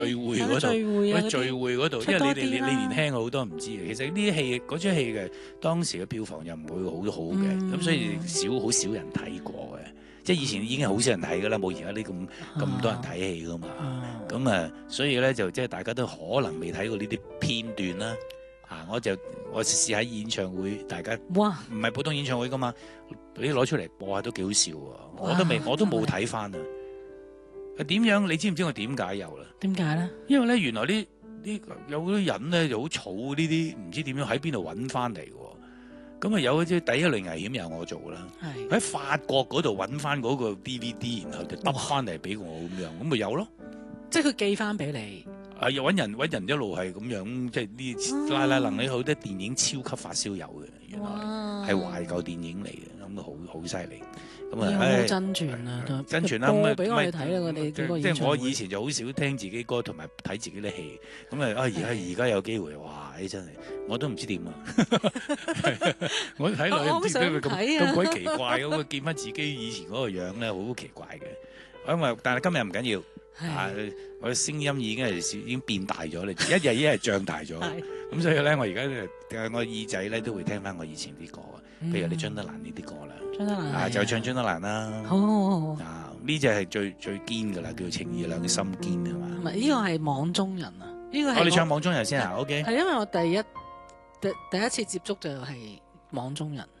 聚會嗰度， 嗰啲聚會嗰度，因為你年輕好多唔知嘅。其實呢啲戲嗰出戲嘅當時嘅票房又唔會好嘅，咁所以好少人睇過嘅。即係以前已經係好少人睇㗎啦，冇而家啲咁多人睇戲㗎嘛。咁所以咧就即係大家都可能未睇過呢啲片段啦。我試下演唱會，大家哇唔係普通演唱會㗎嘛，你攞出嚟播下都幾好笑喎。我都冇睇翻啊。點樣？你知唔知我點解有啦？ 點解咧？ 因為咧原來呢有好多人咧就好儲呢啲，唔知點樣喺邊度揾翻嚟喎。咁啊有啲第一類危險由我做啦，喺法國嗰度揾翻嗰個 DVD， 然後就揼翻嚟俾我咁樣，咁咪有咯。 即係佢寄翻俾你。 又揾人一路係咁樣，即係啲拉能力好多電影超級發燒友嘅，原來係懷舊電影嚟嘅，咁好犀利。咁好真傳啊！ 真傳啦， 播俾我哋睇啦，我哋即係我以前就好少聽自己歌同埋睇自己啲戲，咁而家有機會，哇！真係我都唔知點啊！我睇落去唔知點解咁鬼奇怪咁，見翻自己以前嗰個樣咧，好奇怪嘅。因為但係今日唔緊要。我嘅聲音已經變大咗，你一日脹大咗，咁所以咧，我而家我耳仔咧都會聽翻我以前啲歌啊，譬如你張德蘭呢啲歌啦， 張德蘭就唱張德蘭啦， 好呢隻係最堅噶啦，叫情義兩心堅係嘛？ 唔係呢個係網中人啊，呢個係你唱網中人先啊 ，OK？ 係因為我第一次接觸就係網中人。